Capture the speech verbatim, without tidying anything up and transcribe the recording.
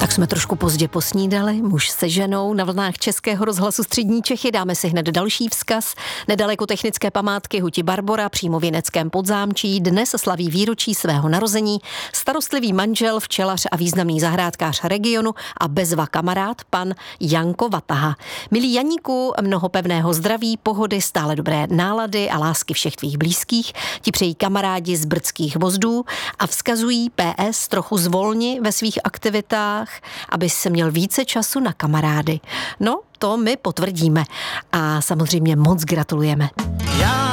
Tak jsme trošku pozdě posnídali, muž se ženou na vlnách Českého rozhlasu Střední Čechy. Dáme si hned další vzkaz. Nedaleko technické památky Huti Barbora přímo v Jineckém Podzámčí dnes slaví výročí svého narození starostlivý manžel, včelař a významný zahrádkář regionu a bezva kamarád pan Janko Vataha. Milý Janíku, mnoho pevného zdraví, pohody, stále dobré nálady a lásky všech tvých blízkých ti přejí kamarádi z brdských vozdů a vzkazují P S trochu zvolni ve svých aktivitách, aby se měl více času na kamarády. No, to my potvrdíme a samozřejmě moc gratulujeme. Já